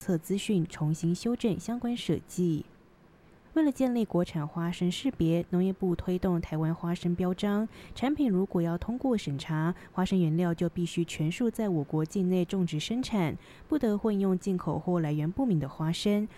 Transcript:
测资讯重新修正相关设计。为了建立国产花生识别，农业部推动台湾花生标章，产品如果要通过审查，花生原料就必须全数在我国境内种植生产，不得混用进口或来源不明的花生，